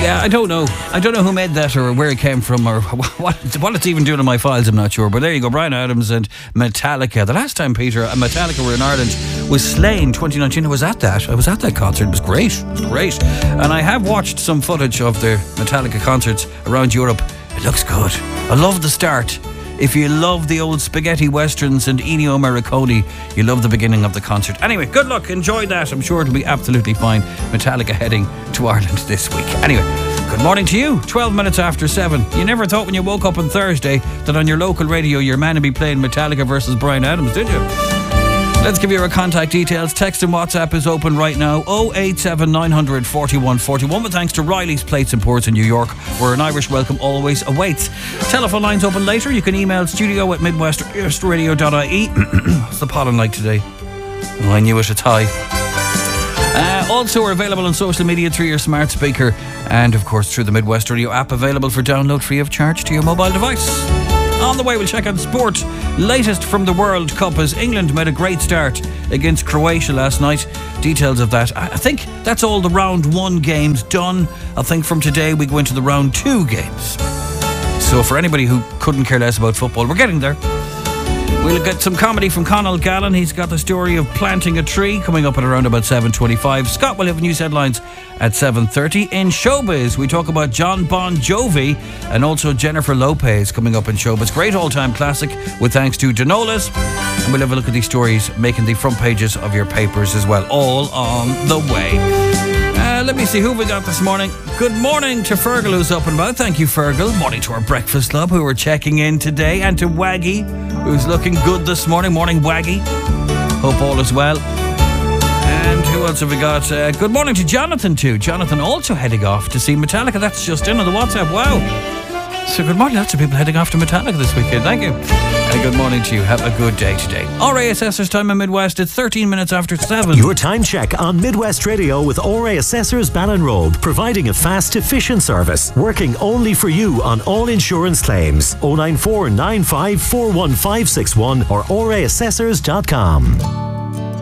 Yeah, I don't know who made that or where it came from or what it's even doing in my files, I'm not sure. But there you go, Bryan Adams and Metallica. The last time, Peter, Metallica were in Ireland was Slane 2019. I was at that concert. It was great. And I have watched some footage of the Metallica concerts around Europe. It looks good. I love the start. If you love the old spaghetti westerns and Ennio Morricone, you love the beginning of the concert. Anyway, good luck, enjoy that. I'm sure it'll be absolutely fine. Metallica heading to Ireland this week. Anyway, good morning to you. 12 minutes after 7. You never thought when you woke up on Thursday that on your local radio your man would be playing Metallica versus Bryan Adams, did you? Let's give you our contact details. Text and WhatsApp is open right now. 087 900 41 41. With thanks to Riley's Plates and Pours in New York, where an Irish welcome always awaits. Telephone lines open later. You can email studio@midwestradio.ie. What's the pollen like today? Oh, I knew it. It's high. Also, we're available on social media through your smart speaker and, of course, through the Midwest Radio app, available for download free of charge to your mobile device. On the way, we'll check on sport. Latest from the World Cup as England made a great start against Croatia last night. Details of that. I think that's all the round 1 games done. I think from today we go into the round 2 games. So for anybody who couldn't care less about football, we're getting there. We'll get some comedy from Conal Gallen. He's got the story of planting a tree coming up at around about 7:25. Scott will have news headlines at 7:30. In showbiz, we talk about John Bon Jovi and also Jennifer Lopez coming up in showbiz. Great all-time classic with thanks to Danolas. And we'll have a look at these stories making the front pages of your papers as well. All on the way. Let me see who we got this morning. Good morning to Fergal, who's up and about. Thank you, Fergal. Morning to our Breakfast Club, who are checking in today. And to Waggy, who's looking good this morning. Morning, Waggy. Hope all is well. And who else have we got? Good morning to Jonathan, too. Jonathan also heading off to see Metallica. That's just in on the WhatsApp. Wow. So good morning. Lots of people heading off to Metallica this weekend. Thank you. And good morning to you. Have a good day today. RA Assessors time in Midwest. It's 13 minutes after 7. Your time check on Midwest Radio with RA Assessors Ballinrobe, providing a fast, efficient service, working only for you on all insurance claims. 094 95 41561 or raassessors.com.